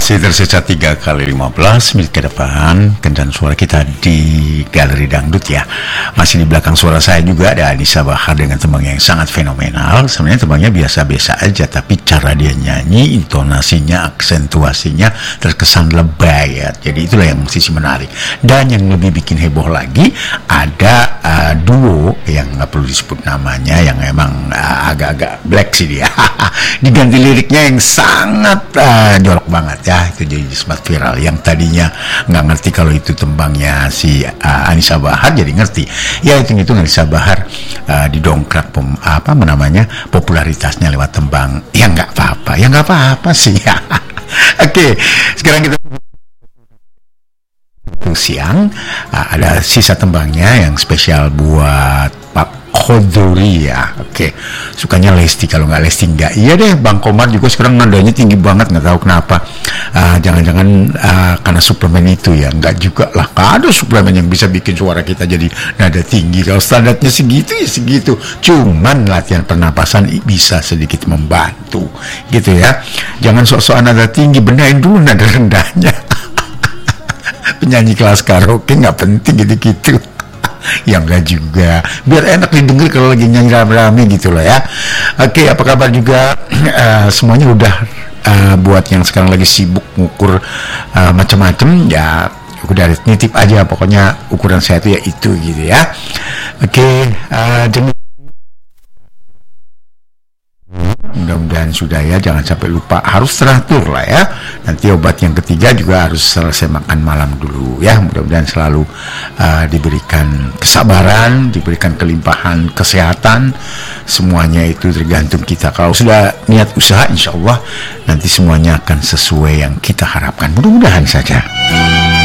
Masih tersisa 3 kali 15 menit ke depan kencan suara kita di Galeri Dangdut ya. Masih di belakang suara saya juga ada Anissa Bahar dengan tembang yang sangat fenomenal. Sebenarnya tembangnya biasa-biasa aja, tapi cara dia nyanyi, intonasinya, aksentuasinya terkesan lebay ya. Jadi itulah yang sisi menarik. Dan yang lebih bikin heboh lagi, ada duo yang nggak perlu disebut namanya, yang emang agak-agak black sih dia. Diganti liriknya yang sangat jorok banget ya, itu jadi sempat viral. Yang tadinya nggak ngerti kalau itu tembangnya si Anissa Bahar jadi ngerti. Ya itu Anissa Bahar didongkrak popularitasnya lewat tembang. Ya nggak apa-apa sih ya. Oke, sekarang kita siang ada sisa tembangnya yang spesial buat Pak Khoduri ya. Oke, sukanya Lesti, kalau nggak Lesti nggak. Iya deh, Bang Komar juga sekarang nadanya tinggi banget, nggak tahu kenapa. Jangan-jangan karena suplemen itu ya? Nggak juga lah, nggak ada suplemen yang bisa bikin suara kita jadi nada tinggi. Kalau standarnya segitu ya segitu. Cuman latihan pernapasan bisa sedikit membantu, gitu ya. Jangan sok-sokan nada tinggi, benahin dulu nada rendahnya. Penyanyi kelas karaoke nggak penting gitu-gitu. Ya enggak juga, biar enak didengar kalau lagi nyanyi rame-rame gitu loh ya. Oke, apa kabar juga semuanya udah buat yang sekarang lagi sibuk ngukur macam-macam ya, udah nitip aja, pokoknya ukuran saya itu ya itu gitu ya. Oke, mudah-mudahan sudah ya, jangan sampai lupa, harus teratur lah ya. Nanti obat yang ketiga juga harus selesai makan malam dulu ya. Mudah-mudahan selalu diberikan kesabaran, diberikan kelimpahan kesehatan. Semuanya itu tergantung kita. Kalau sudah niat usaha, insya Allah nanti semuanya akan sesuai yang kita harapkan, mudah-mudahan saja.